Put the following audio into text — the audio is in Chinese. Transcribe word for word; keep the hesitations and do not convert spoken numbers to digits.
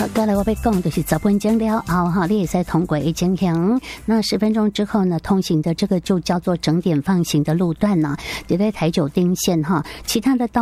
好，再来我要讲就是十分钟了后哈，你也在通过进行。那十分钟之后呢，通行的这个就叫做整点放行的路段呢，也在台九丁线哈，其他的道。